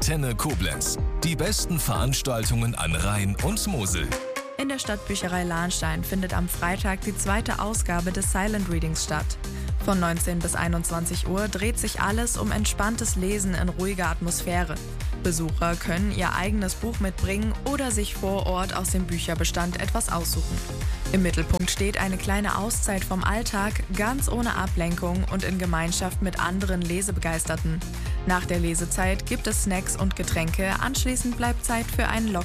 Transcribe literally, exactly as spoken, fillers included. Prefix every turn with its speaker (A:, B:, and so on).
A: Antenne Koblenz. Die besten Veranstaltungen an Rhein und Mosel.
B: In der Stadtbücherei Lahnstein findet am Freitag die zweite Ausgabe des Silent Readings statt. Von neunzehn bis einundzwanzig Uhr dreht sich alles um entspanntes Lesen in ruhiger Atmosphäre. Besucher können ihr eigenes Buch mitbringen oder sich vor Ort aus dem Bücherbestand etwas aussuchen. Im Mittelpunkt steht eine kleine Auszeit vom Alltag, ganz ohne Ablenkung und in Gemeinschaft mit anderen Lesebegeisterten. Nach der Lesezeit gibt es Snacks und Getränke, anschließend bleibt Zeit für einen lockeren